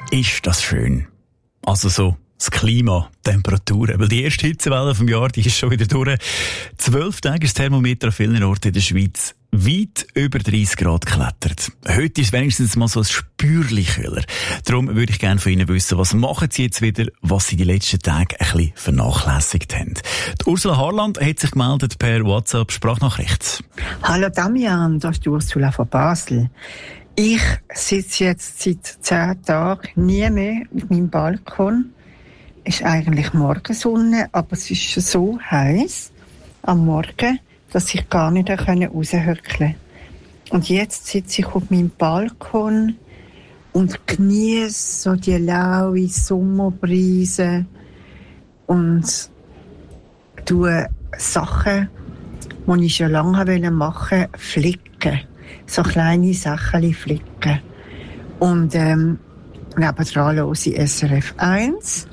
Ist das schön. Also so das Klima, Temperaturen. Weil die erste Hitzewelle vom Jahr, die ist schon wieder durch. 12 Tage ist das Thermometer an vielen Orten in der Schweiz weit über 30 Grad geklettert. Heute ist wenigstens mal so ein spürlich kühler. Darum würde ich gerne von Ihnen wissen, was machen Sie jetzt wieder, was Sie die letzten Tage ein bisschen vernachlässigt haben. Die Ursula Harland hat sich gemeldet per WhatsApp-Sprachnachricht. Hallo Damian, das ist die Ursula von Basel. Ich sitze jetzt seit 10 Tagen nie mehr auf meinem Balkon. Es ist eigentlich Morgensonne, aber es ist so heiß am Morgen, dass ich gar nicht raushöckeln konnte. Und jetzt sitze ich auf meinem Balkon und genieße so die laue Sommerbrise und tue Sachen, die ich schon lange machen wollte, flicken. So kleine Sachen flicken. Und nebendran höre ich SRF 1.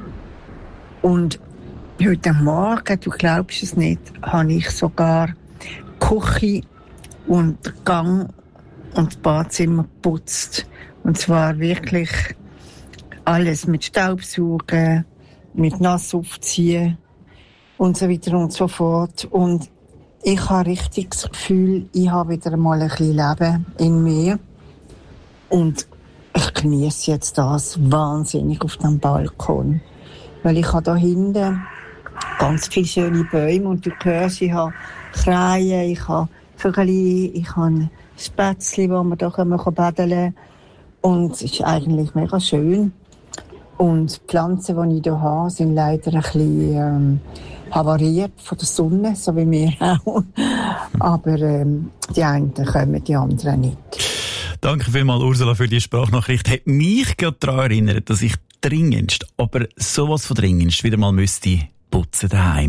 Und heute Morgen, du glaubst es nicht, habe ich sogar die Küche und den Gang und das Badzimmer geputzt. Und zwar wirklich alles mit Staubsaugen, mit Nass aufziehen und so weiter und so fort. Und ich habe richtig das Gefühl, ich habe wieder mal ein bisschen Leben in mir. Und ich genieße jetzt das wahnsinnig auf dem Balkon. Weil ich habe da hinten ganz viele schöne Bäume und du hörst, ich habe Krähen, ich habe Vögel, ich habe Spätzle, wo man da baden können. Und es ist eigentlich mega schön. Und die Pflanzen, die ich hier habe, sind leider ein bisschen havariert von der Sonne, so wie wir auch. Aber die einen kommen, die anderen nicht. Danke vielmals, Ursula, für die Sprachnachricht. Hat mich gerade daran erinnert, dass ich dringendst, aber sowas von dringendst wieder mal müsste putzen daheim.